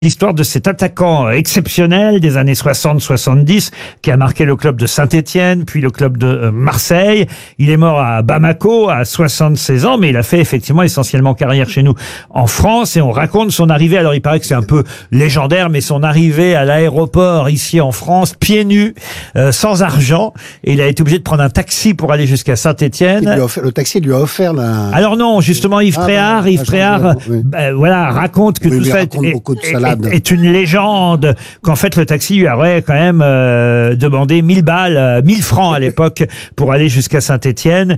L'histoire de cet attaquant exceptionnel des années 60-70 qui a marqué le club de Saint-Étienne, puis le club de Marseille. Il est mort à Bamako à 76 ans, mais il a fait effectivement essentiellement carrière chez nous en France et on raconte son arrivée. Alors il paraît que c'est un peu légendaire, mais son arrivée à l'aéroport ici en France, pieds nus, sans argent, et il a été obligé de prendre un taxi pour aller jusqu'à Saint-Étienne. Le taxi lui a offert la... Alors non, justement Yves Tréhard, voilà, raconte que tout ça est une légende, qu'en fait le taxi lui aurait quand même demandé 1000 francs à l'époque pour aller jusqu'à Saint-Étienne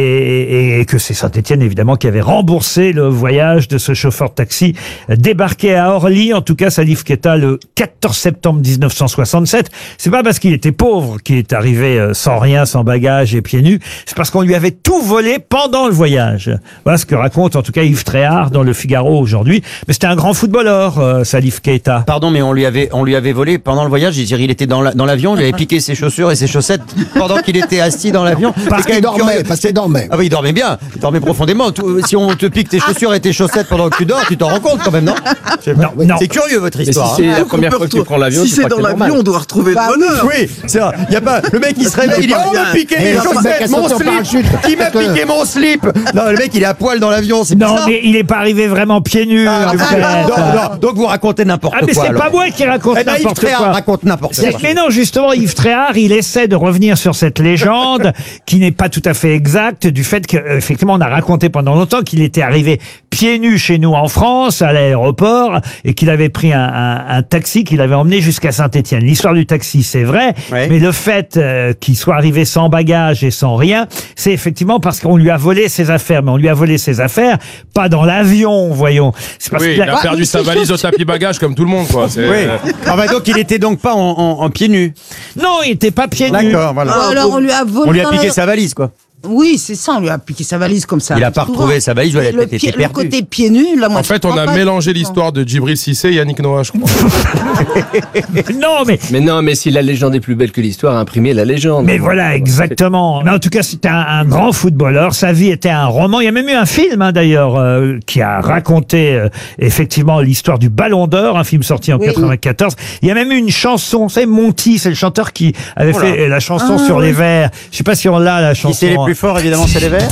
et que c'est Saint-Étienne évidemment qui avait remboursé le voyage de ce chauffeur de taxi débarqué à Orly, en tout cas Salif Keita, le 14 septembre 1967. C'est pas parce qu'il était pauvre qu'il est arrivé sans rien, sans bagage et pieds nus, c'est parce qu'on lui avait tout volé pendant le voyage. Voilà ce que raconte en tout cas Yves Tréhard dans le Figaro aujourd'hui. Mais c'était un grand footballeur, Salif Keita. Pardon, mais on lui avait volé pendant le voyage. Je veux dire, il était dans l'avion, on lui avait piqué ses chaussures et ses chaussettes pendant qu'il était assis dans l'avion. Parce qu'il dormait. Ah oui, il dormait bien. Il dormait profondément. Si on te pique tes chaussures et tes chaussettes pendant que tu dors, tu t'en rends compte quand même, non? Non. C'est curieux votre histoire. Si c'est la première fois que tu prends l'avion, si c'est dans l'avion, on doit retrouver le bonheur. Oui, c'est vrai. Il y a pas le mec qui se réveille, il dit on m'a piqué mes chaussettes, mon slip. Qui m'a piqué mon slip? Non, le mec il est à poil dans l'avion, c'est bizarre. Non, mais il est pas arrivé vraiment pieds nus. Donc vous racontez n'importe quoi. Mais c'est pas moi qui raconte n'importe quoi. Raconte n'importe quoi. Mais non, justement, Yves Tréhard, il essaie de revenir sur cette légende qui n'est pas tout à fait exacte, du fait qu'effectivement, on a raconté pendant longtemps qu'il était arrivé pieds nus chez nous en France, à l'aéroport, et qu'il avait pris un taxi qu'il avait emmené jusqu'à Saint-Étienne. L'histoire du taxi, c'est vrai, mais le fait qu'il soit arrivé sans bagage et sans rien, c'est effectivement parce qu'on lui a volé ses affaires. Mais on lui a volé ses affaires, pas dans l'avion, voyons. C'est parce il a perdu sa valise au tapis bagage comme tout le monde, quoi. Donc il était donc pas en pieds nus. Non, il était pas pieds nus. D'accord, voilà. Alors on lui a volé. On lui a piqué sa valise, quoi. Oui, c'est ça, on lui a piqué sa valise comme ça. Il a pas retrouvé sa valise, elle a peut-être été perdue. Le côté pieds nus, là, moi. En fait, on a mélangé l'histoire de Djibril Cissé et Yannick Noah, je crois. Non, mais si la légende est plus belle que l'histoire, imprimez la légende. Mais voilà, exactement. Mais en tout cas, c'était un grand footballeur. Sa vie était un roman. Il y a même eu un film, d'ailleurs, qui a raconté effectivement l'histoire du Ballon d'Or, un film sorti en 94. Il y a même eu une chanson. Vous savez, Monty, c'est le chanteur qui avait fait la chanson sur les vers. Je sais pas si on l'a, la chanson. Qui c'est les plus forts, évidemment, c'est les Verts.